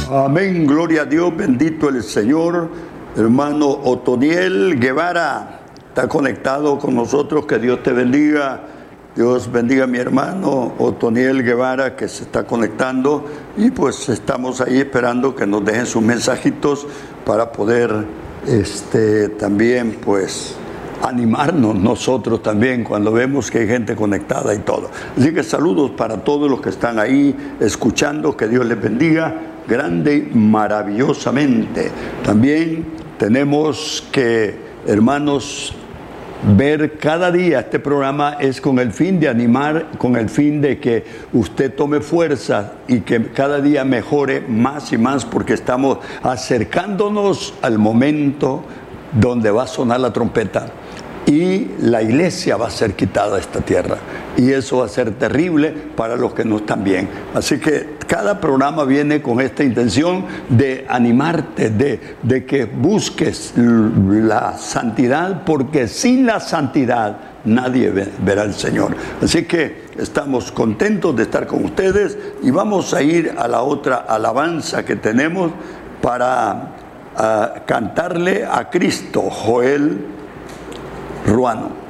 Amén, gloria a Dios, bendito el Señor. Hermano Otoniel Guevara está conectado con nosotros, que Dios te bendiga. Dios bendiga a mi hermano Otoniel Guevara, que se está conectando, y pues estamos ahí esperando que nos dejen sus mensajitos para poder también pues animarnos nosotros también cuando vemos que hay gente conectada y todo. Así que saludos para todos los que están ahí escuchando, que Dios les bendiga grande y maravillosamente. También tenemos que, hermanos, ver cada día este programa es con el fin de animar, con el fin de que usted tome fuerza y que cada día mejore más y más, porque estamos acercándonos al momento donde va a sonar la trompeta y la iglesia va a ser quitada de esta tierra, y eso va a ser terrible para los que no están bien. Así que cada programa viene con esta intención de animarte, de que busques la santidad, porque sin la santidad nadie verá al Señor. Así que estamos contentos de estar con ustedes, y vamos a ir a la otra alabanza que tenemos para cantarle a Cristo. Joel Ruano.